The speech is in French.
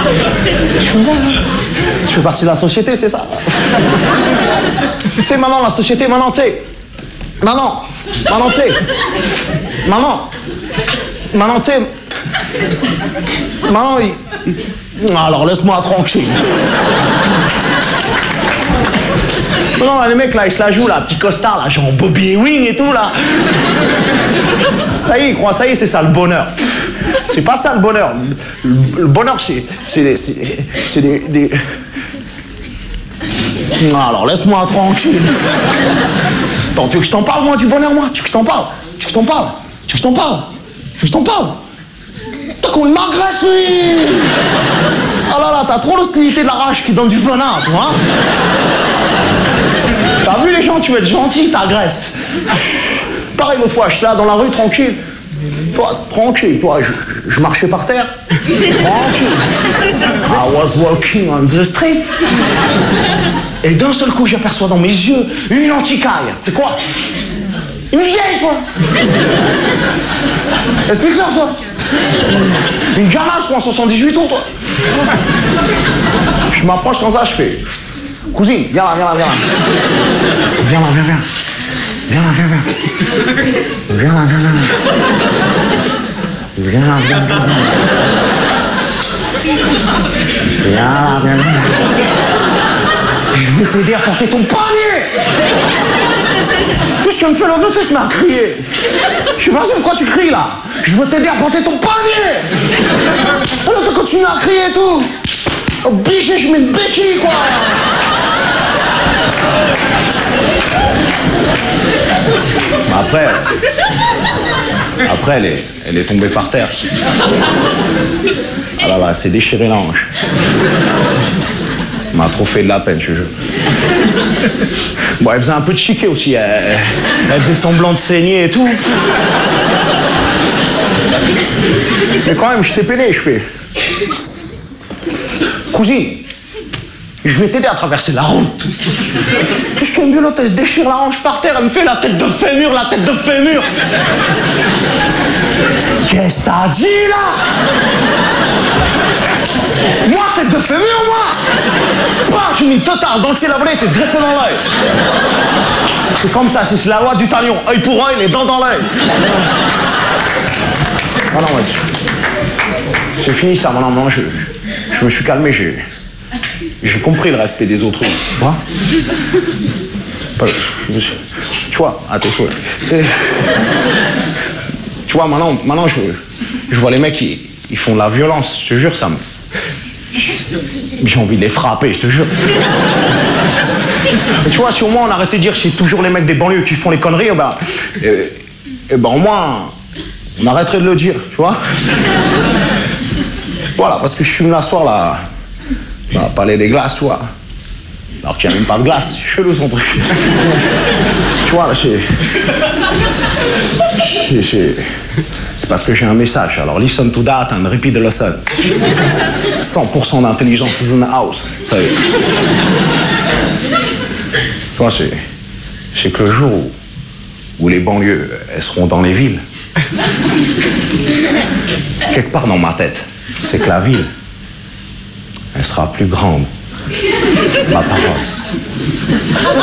Je fais partie de la société, c'est ça. Tu sais, maintenant, la société, maintenant, tu sais. Maintenant, tu sais. Maintenant, tu sais. Maintenant, alors, laisse-moi tranquille. Non, les mecs, là, ils se la jouent, là, petit costard, là, genre Bobby Ewing et tout, là. Ça y est, ils croient, ça y est, c'est ça, le bonheur. C'est pas ça, le bonheur. Le bonheur, c'est des... Non, alors, laisse-moi tranquille. Attends, tu veux que je t'en parle, moi, du bonheur, moi? Tu veux que je t'en parle? Putain, comment il m'agresse, lui! Oh là là, t'as trop l'hostilité de la rage qui donne du venin, toi, hein? T'as vu les gens, tu veux être gentil, t'agresses. Pareil l'autre fois, j'étais là dans la rue, tranquille. Toi, je marchais par terre. Tranquille. I was walking on the street. Et d'un seul coup, j'aperçois dans mes yeux une anticaille. C'est quoi? Une vieille, quoi. Explique-leur, toi. Une ganache, moi, 78 ans, toi. Je m'approche comme ça, je fais... Cousine, viens là. Viens là. Je vais t'aider à porter ton panier. Qu'est-ce que me fait l'hôtesse m'a crié? Je sais pas pourquoi tu cries là. Je veux t'aider à porter ton panier. Alors tu continues à crier et tout. Obligé, je mets une béquille quoi. Après elle est tombée par terre. Ah là, c'est déchiré la hanche. Elle m'a trop fait de la peine, je te jure. Bon, elle faisait un peu de chiquet aussi. Elle faisait semblant de saigner et tout. Mais quand même, je t'ai peiné, je fais... Cousine, je vais t'aider à traverser la route. Qu'est-ce qu'elle me dit l'autre? Elle se déchire la hanche par terre, elle me fait la tête de fémur. Qu'est-ce que t'as dit là? Moi, tête de fémur, moi? Pas, j'ai mis total, dentier la volée, t'es greffé dans l'œil. C'est comme ça, c'est la loi du talion. Œil pour œil, les dents dans l'œil. Ah non, ouais, c'est fini ça, maintenant, je me suis calmé, j'ai compris le respect des autres. Moi tu vois, attention. Tu vois, maintenant je vois les mecs, ils font de la violence, je te jure, ça me... J'ai envie de les frapper, je te jure. Mais tu vois, si au moins on arrêtait de dire que c'est toujours les mecs des banlieues qui font les conneries, au moins, on arrêterait de le dire, tu vois. Voilà, parce que je fume la soir, là, palais des glaces, tu vois. Alors qu'il n'y a même pas de glace, c'est chelou son truc. Tu vois, là, c'est parce que j'ai un message. Alors, listen to that and repeat the lesson. 100% d'intelligence is in the house. Ça y est. Tu vois, c'est que le jour où les banlieues, elles seront dans les villes, quelque part dans ma tête, c'est que la ville, elle sera plus grande. Ma parole.